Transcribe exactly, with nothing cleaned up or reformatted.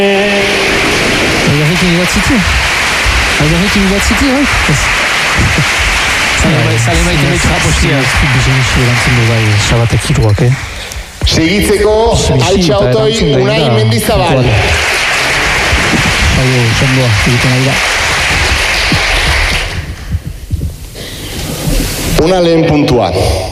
Egarrekin idatziti? Egarrekin idatziti, bai? Zale maite behitu apostia. Bizonixi erantzen du bai, sabatek iruak, eh? Segitzeko, altxa otoi, Unai Mendizabal. Zago, zangoa, egiten ari da. Una lehen puntua.